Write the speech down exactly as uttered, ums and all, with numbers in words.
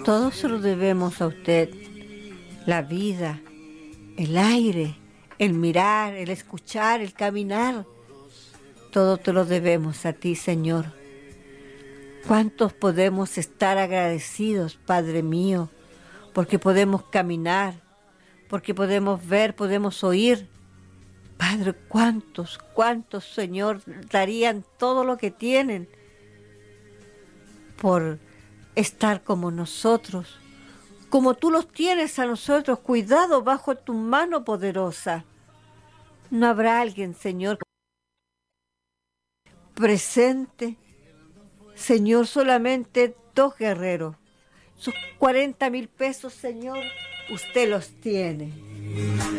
Todo se lo debemos a usted. La vida, el aire, el mirar, el escuchar, el caminar. Todo te lo debemos a ti, Señor. ¿Cuántos podemos estar agradecidos, Padre mío, porque podemos caminar, porque podemos ver, podemos oír? Padre, ¿cuántos, cuántos, Señor, darían todo lo que tienen por estar como nosotros, como tú los tienes a nosotros, cuidados bajo tu mano poderosa? ¿No habrá alguien, Señor, presente? Señor, solamente dos guerreros. Sus cuarenta mil pesos, Señor, usted los tiene.